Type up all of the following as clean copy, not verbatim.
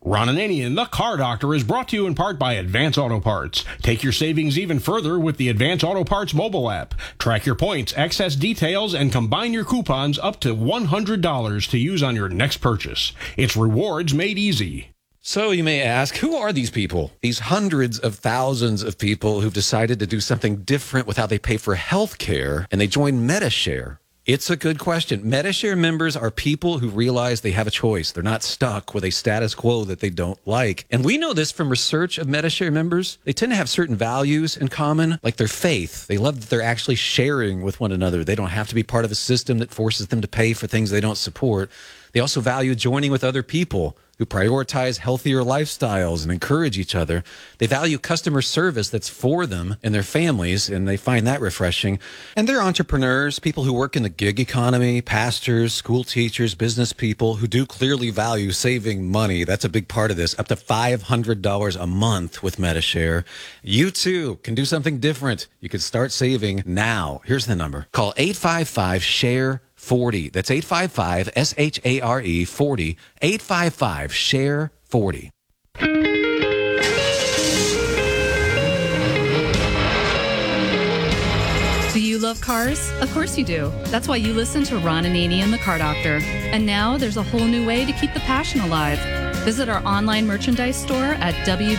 Ron Ananian, the Car Doctor, is brought to you in part by Advance Auto Parts. Take your savings even further with the Advance Auto Parts mobile app. Track your points, access details, and combine your coupons up to $100 to use on your next purchase. It's rewards made easy. So you may ask, who are these people? These hundreds of thousands of people who've decided to do something different with how they pay for health care, and they join Medi-Share. It's a good question. Medi-Share members are people who realize they have a choice. They're not stuck with a status quo that they don't like. And we know this from research of Medi-Share members. They tend to have certain values in common, like their faith. They love that they're actually sharing with one another. They don't have to be part of a system that forces them to pay for things they don't support. They also value joining with other people who prioritize healthier lifestyles and encourage each other. They value customer service that's for them and their families, and they find that refreshing. And they're entrepreneurs, people who work in the gig economy, pastors, school teachers, business people who do clearly value saving money. That's a big part of this, up to $500 a month with Medi-Share. You too can do something different. You can start saving now. Here's the number. Call 855-SHARE 40. That's 855-SHARE 40. 855-SHARE 40. Do you love cars? Of course you do. That's why you listen to Ron Ananian, the Car Doctor. And now there's a whole new way to keep the passion alive. Visit our online merchandise store at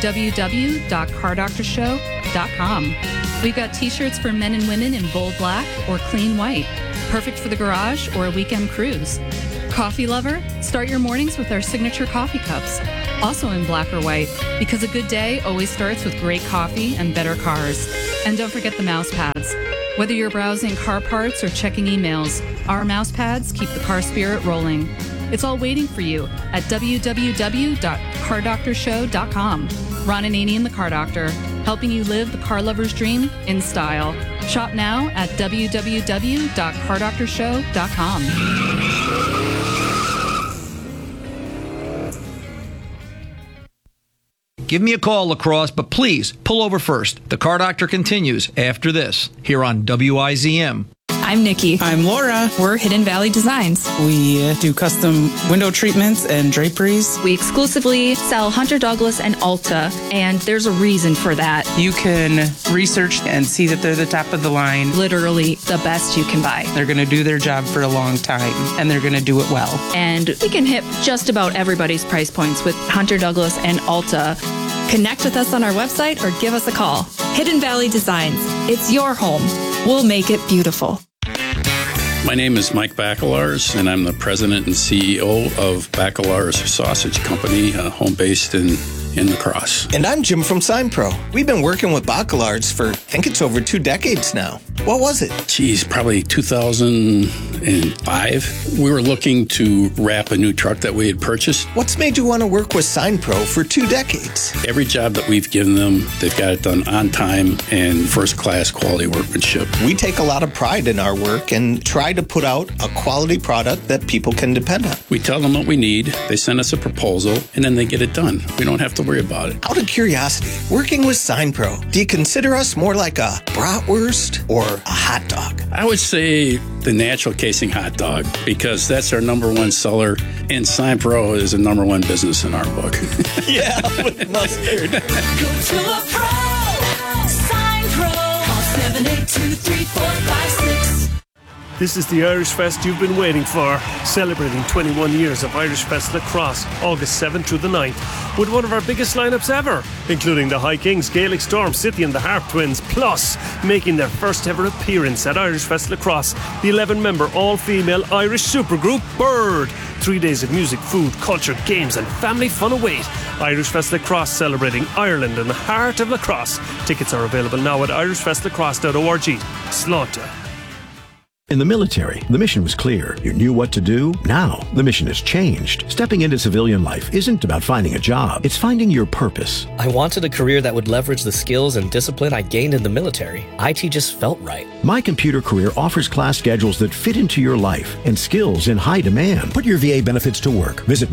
www.cardoctorshow.com. We've got t-shirts for men and women in bold black or clean white. Perfect for the garage or a weekend cruise. Coffee lover? Start your mornings with our signature coffee cups. Also in black or white, because a good day always starts with great coffee and better cars. And don't forget the mouse pads. Whether you're browsing car parts or checking emails, our mouse pads keep the car spirit rolling. It's all waiting for you at www.cardoctorshow.com. Ron Ananian, the Car Doctor, helping you live the car lover's dream in style. Shop now at www.cardoctorshow.com. Give me a call, La Crosse, but please pull over first. The Car Doctor continues after this here on WIZM. I'm Nikki. I'm Laura. We're Hidden Valley Designs. We do custom window treatments and draperies. We exclusively sell Hunter Douglas and Alta, and there's a reason for that. You can research and see that they're the top of the line. Literally the best you can buy. They're going to do their job for a long time, and they're going to do it well. And we can hit just about everybody's price points with Hunter Douglas and Alta. Connect with us on our website or give us a call. Hidden Valley Designs. It's your home. We'll make it beautiful. My name is Mike Bacalarz, and I'm the president and CEO of Bacalarz Sausage Company, home-based in La Crosse. And I'm Jim from SignPro. We've been working with Bacalarz for, I think it's over 2 decades now. What was it? Geez, probably 2005. We were looking to wrap a new truck that we had purchased. What's made you want to work with SignPro for 2 decades? Every job that we've given them, they've got it done on time and first-class quality workmanship. We take a lot of pride in our work and try to put out a quality product that people can depend on. We tell them what we need, they send us a proposal, and then they get it done. We don't have to worry about it. Out of curiosity, working with SignPro, do you consider us more like a bratwurst or a hot dog? I would say the natural casing hot dog, because that's our number one seller, and SignPro is a number one business in our book. Yeah, with mustard. Go to a pro. SignPro. Call 782-3456. This is the Irish Fest you've been waiting for, celebrating 21 years of Irish Fest La Crosse, August 7th through the 9th, with one of our biggest lineups ever, including the High Kings, Gaelic Storm, City and the Harp Twins, plus making their first ever appearance at Irish Fest La Crosse, the 11-member all-female Irish supergroup Bird. 3 days of music, food, culture, games and family fun await. Irish Fest La Crosse, celebrating Ireland in the heart of La Crosse. Tickets are available now at irishfestlacrosse.org. Slaughter. In the military, the mission was clear. You knew what to do. Now, the mission has changed. Stepping into civilian life isn't about finding a job. It's finding your purpose. I wanted a career that would leverage the skills and discipline I gained in the military. IT just felt right. My Computer Career offers class schedules that fit into your life and skills in high demand. Put your VA benefits to work. Visit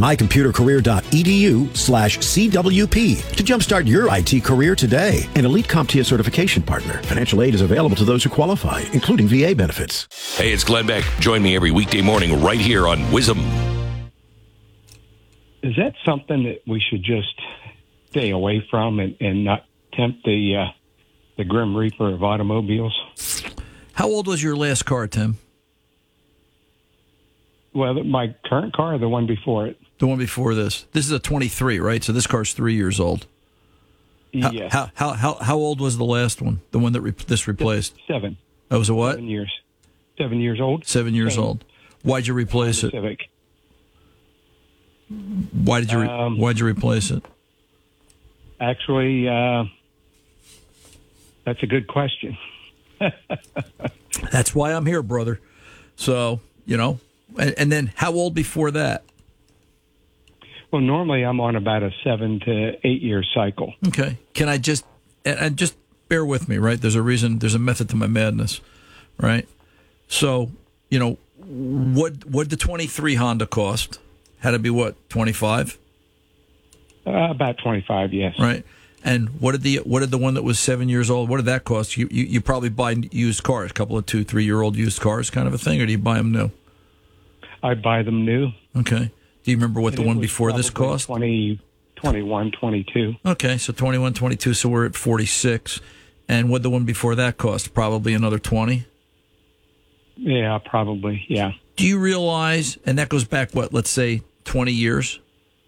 mycomputercareer.edu/CWP to jumpstart your IT career today. An elite CompTIA certification partner. Financial aid is available to those who qualify, including VA benefits. Hey, it's Glenn Beck. Join me every weekday morning right here on WIZM. is that something that we should just stay away from and not tempt the Grim Reaper of automobiles? How old was your last car, Tim? Well, my current car or the one before it? The one before this. This is a 23, right? So this car's 3 years old. Yes. How old was the last one? The one that this replaced? 7. That was a what? 7 years. 7 years old. 7 years old. Why'd you replace it? Civic. Why'd you replace it? Actually, that's a good question. That's why I'm here, brother. So, and then how old before that? Well, normally I'm on about a 7 to 8 year cycle. Okay. Can I just bear with me, right? There's a reason, there's a method to my madness, right? So, what the 23 Honda cost? Had to be what, 25? About 25, yes. Right. And what did the one that was 7 years old? What did that cost? You probably buy used cars, a couple of 2-3 year old used cars, kind of a thing, or do you buy them new? I buy them new. Okay. Do you remember what the one before this cost? 21, 22. Okay, so 21, 22. So we're at 46. And what the one before that cost? Probably another 20. Yeah, probably. Yeah. Do you realize? And that goes back what? Let's say 20 years.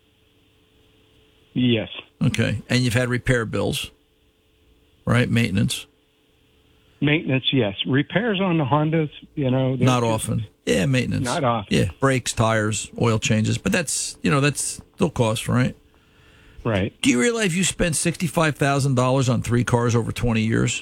Yes. Okay, and you've had repair bills, right? Maintenance. Maintenance, yes. Repairs on the Hondas, not often. Yeah, maintenance. Not often. Yeah, brakes, tires, oil changes, but that's still cost, right? Right. Do you realize you spent $65,000 on 3 cars over 20 years?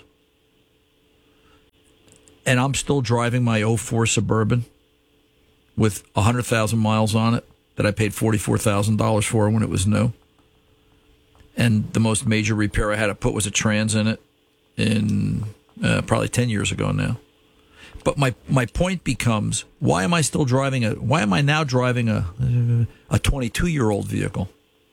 And I'm still driving my 04 Suburban with 100,000 miles on it that I paid $44,000 for when it was new. And the most major repair I had to put was a trans in it in probably 10 years ago now. But my point becomes, why am I now driving a 22-year-old vehicle?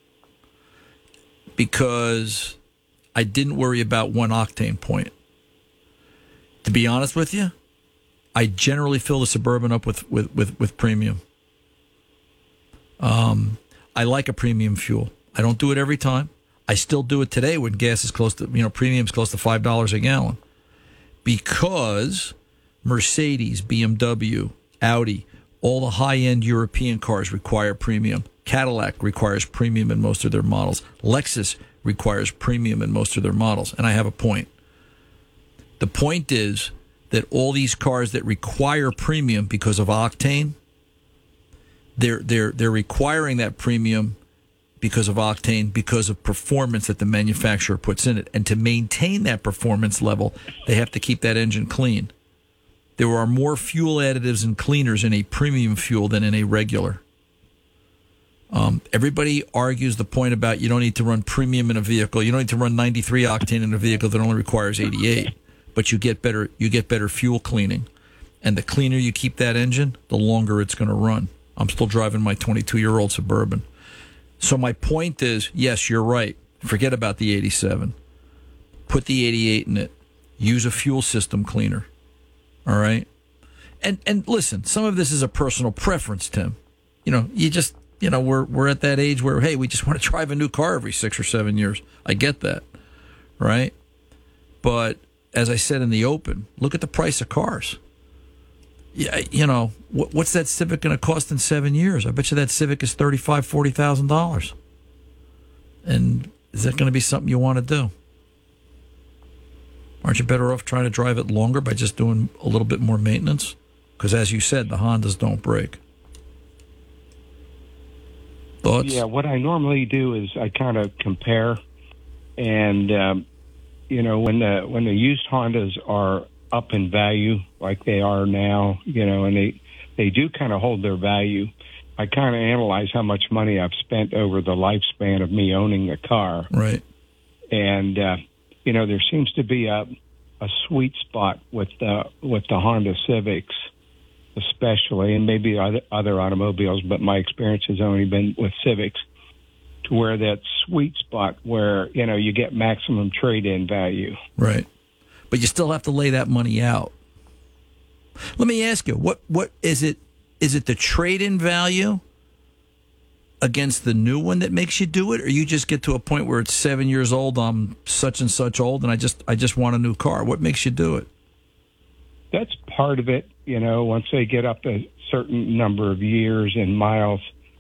Because I didn't worry about 1 octane point. To be honest with you, I generally fill the Suburban up with premium. I like a premium fuel. I don't do it every time. I still do it today when gas is close to, premium's close to $5 a gallon. Because Mercedes, BMW, Audi, all the high-end European cars require premium. Cadillac requires premium in most of their models. Lexus requires premium in most of their models. And I have a point. The point is that all these cars that require premium because of octane, they're requiring that premium because of octane, because of performance that the manufacturer puts in it. And to maintain that performance level, they have to keep that engine clean. There are more fuel additives and cleaners in a premium fuel than in a regular. Everybody argues the point about you don't need to run premium in a vehicle. You don't need to run 93 octane in a vehicle that only requires 88. But you get better fuel cleaning. And the cleaner you keep that engine, the longer it's going to run. I'm still driving my 22-year-old Suburban. So my point is, yes, you're right. Forget about the 87. Put the 88 in it. Use a fuel system cleaner. All right? And listen, some of this is a personal preference, Tim. You just, we're at that age where, hey, we just want to drive a new car every 6 or 7 years. I get that. Right? But as I said in the open, look at the price of cars. Yeah, what's that Civic going to cost in 7 years? I bet you that Civic is $35,000, $40,000. And is that going to be something you want to do? Aren't you better off trying to drive it longer by just doing a little bit more maintenance? Because as you said, the Hondas don't break. Thoughts? Yeah, what I normally do is I kind of compare, and when the used Hondas are up in value like they are now, and they do kind of hold their value, I kind of analyze how much money I've spent over the lifespan of me owning the car. Right. And there seems to be a sweet spot with the Honda Civics, especially, and maybe other automobiles, but my experience has only been with Civics, to where that sweet spot where, you get maximum trade-in value. Right. But you still have to lay that money out. Let me ask you, what is it? Is it the trade-in value against the new one that makes you do it, or you just get to a point where it's 7 years old, I'm such and such old, and I just want a new car? What makes you do it? That's part of it. Once they get up a certain number of years and miles,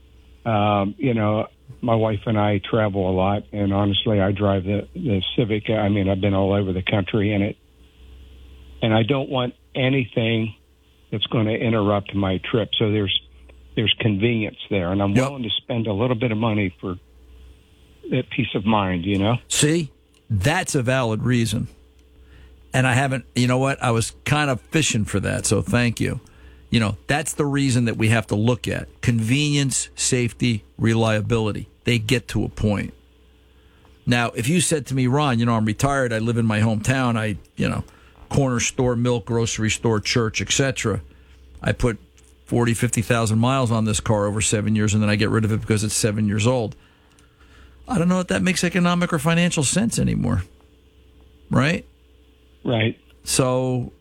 my wife and I travel a lot, and honestly, I drive the Civic. I mean, I've been all over the country in it, and I don't want anything that's going to interrupt my trip. So there's convenience there, and I'm willing to spend a little bit of money for that peace of mind, See, that's a valid reason. And I haven't, you know what? I was kind of fishing for that, so thank you. That's the reason that we have to look at. Convenience, safety, reliability. They get to a point. Now, if you said to me, Ron, I'm retired, I live in my hometown, corner store, milk, grocery store, church, etc. I put 40, 50,000 miles on this car over 7 years, and then I get rid of it because it's 7 years old. I don't know if that makes economic or financial sense anymore. Right? Right. So,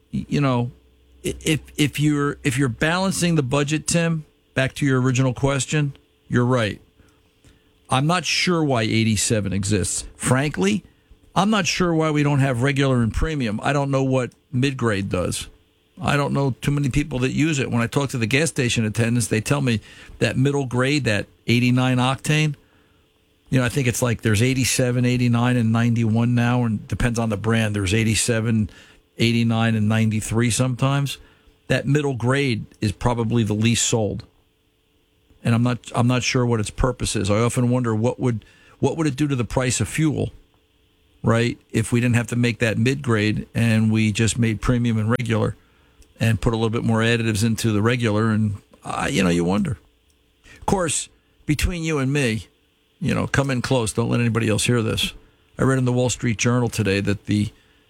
if you're balancing the budget, Tim, back to your original question, you're right. I'm not sure why 87 exists. Frankly, I'm not sure why we don't have regular and premium. I don't know what mid-grade does. I don't know too many people that use it. When I talk to the gas station attendants, they tell me that middle grade, that 89 octane, I think it's like there's 87, 89, and 91 now, and depends on the brand. There's 87, 89, and 93 sometimes. That middle grade is probably the least sold. And I'm not sure what its purpose is. I often wonder what would it do to the price of fuel, right? If we didn't have to make that mid grade and we just made premium and regular, and put a little bit more additives into the regular, and you wonder. Of course, between you and me, come in close. Don't let anybody else hear this. I read in the Wall Street Journal today that the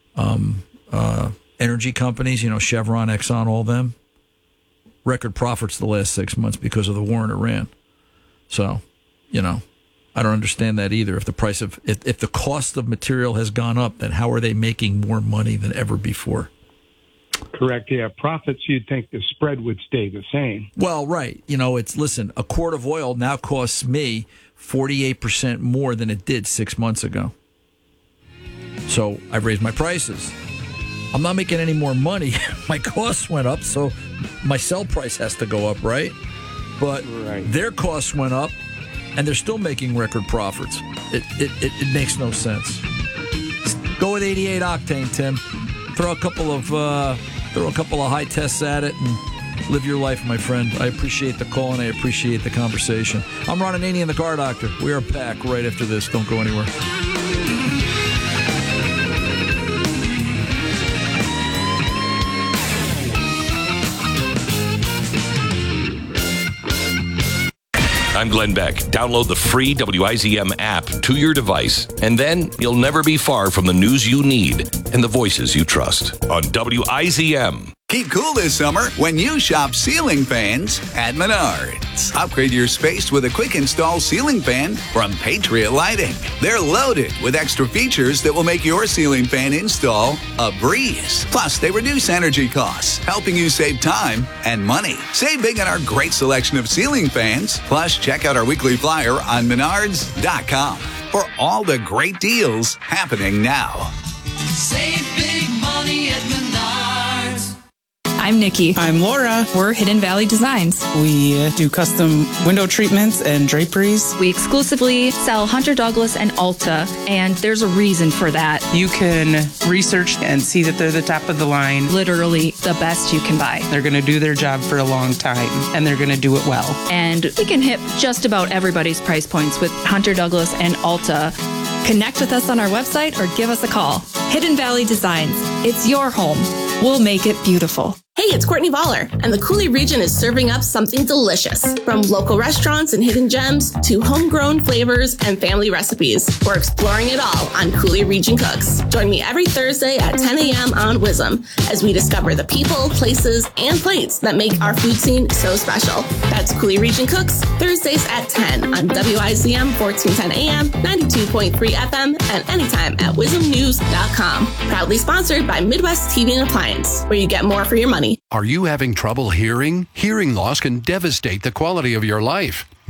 energy companies, Chevron, Exxon, all them, record profits the last 6 months because of the war in Iran. So, I don't understand that either. If the cost of material has gone up, then how are they making more money than ever before? Correct. Yeah. Profits, you'd think the spread would stay the same. Well, right. Listen, a quart of oil now costs me 48% more than it did 6 months ago. So I've raised my prices. I'm not making any more money. My costs went up, so my sell price has to go up, right? But their costs went up, and they're still making record profits. It makes no sense. Go with 88 octane, Tim. Throw a couple of high tests at it and live your life, my friend. I appreciate the call and I appreciate the conversation. I'm Ron Ananian, the Car Doctor. We are back right after this. Don't go anywhere. I'm Glenn Beck. Download the free WIZM app to your device, and then you'll never be far from the news you need and the voices you trust on WIZM. Keep cool this summer when you shop ceiling fans at Menards. Upgrade your space with a quick install ceiling fan from Patriot Lighting. They're loaded with extra features that will make your ceiling fan install a breeze. Plus, they reduce energy costs, helping you save time and money. Save big on our great selection of ceiling fans. Plus, check out our weekly flyer on Menards.com for all the great deals happening now. Save big money at Menards. I'm Nikki. I'm Laura. We're Hidden Valley Designs. We do custom window treatments and draperies. We exclusively sell Hunter Douglas and Alta, and there's a reason for that. You can research and see that they're the top of the line. Literally the best you can buy. They're going to do their job for a long time, and they're going to do it well. And we can hit just about everybody's price points with Hunter Douglas and Alta. Connect with us on our website or give us a call. Hidden Valley Designs. It's your home. We'll make it beautiful. Hey, it's Courtney Baller, and the Cooley region is serving up something delicious. From local restaurants and hidden gems to homegrown flavors and family recipes, we're exploring it all on Cooley Region Cooks. Join me every Thursday at 10 a.m. on WIZM as we discover the people, places, and plates that make our food scene so special. That's Cooley Region Cooks, Thursdays at 10 on WIZM 1410 AM, 92.3 FM, and anytime at WIZMnews.com. Proudly sponsored by Midwest TV and Appliance, where you get more for your money. Are you having trouble hearing? Hearing loss can devastate the quality of your life.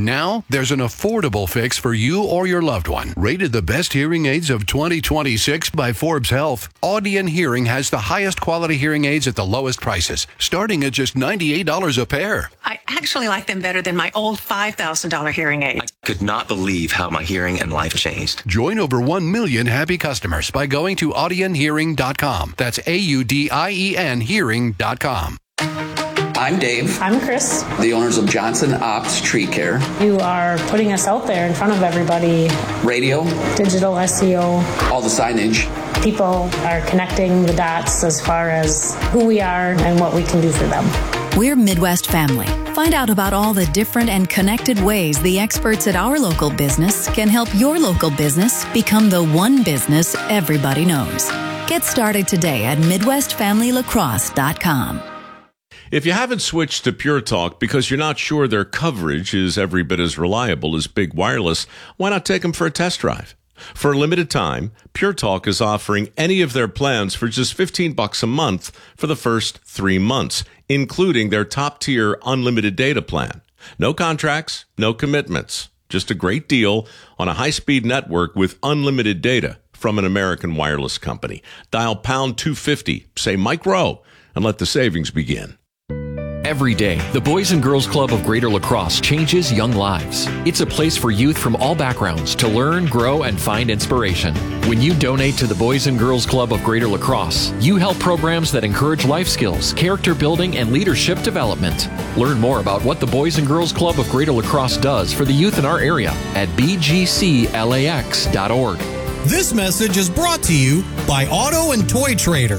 Now, there's an affordable fix for you or your loved one. Rated the best hearing aids of 2026 by Forbes Health, Audion Hearing has the highest quality hearing aids at the lowest prices, starting at just $98 a pair. I actually like them better than my old $5,000 hearing aid. I could not believe how my hearing and life changed. Join over 1 million happy customers by going to audionhearing.com. That's AUDIEN hearing.com. I'm Dave. I'm Chris. The owners of Johnson Ops Tree Care. You are putting us out there in front of everybody. Radio. Digital SEO. All the signage. People are connecting the dots as far as who we are and what we can do for them. We're Midwest Family. Find out about all the different and connected ways the experts at our local business can help your local business become the one business everybody knows. Get started today at MidwestFamilyLacrosse.com. If you haven't switched to Pure Talk because you're not sure their coverage is every bit as reliable as Big Wireless, why not take them for a test drive? For a limited time, Pure Talk is offering any of their plans for just $15 a month for the first 3 months, including their top-tier unlimited data plan. No contracts, no commitments. Just a great deal on a high-speed network with unlimited data from an American wireless company. Dial pound 250, say Mike Rowe, and let the savings begin. Every day, the Boys and Girls Club of Greater La Crosse changes young lives. It's a place for youth from all backgrounds to learn, grow, and find inspiration. When you donate to the Boys and Girls Club of Greater La Crosse, you help programs that encourage life skills, character building, and leadership development. Learn more about what the Boys and Girls Club of Greater La Crosse does for the youth in our area at bgclax.org. This message is brought to you by Auto and Toy Trader.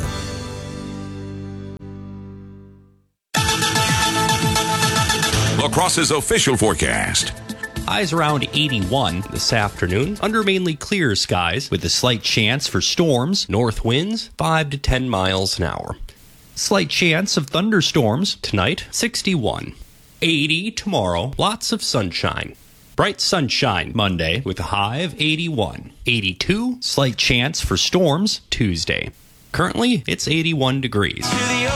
La Crosse's official forecast. Highs around 81 this afternoon, under mainly clear skies, with a slight chance for storms, north winds 5 to 10 miles an hour. Slight chance of thunderstorms tonight, 61. 80 tomorrow, lots of sunshine. Bright sunshine Monday with a high of 81. 82, slight chance for storms Tuesday. Currently, it's 81 degrees.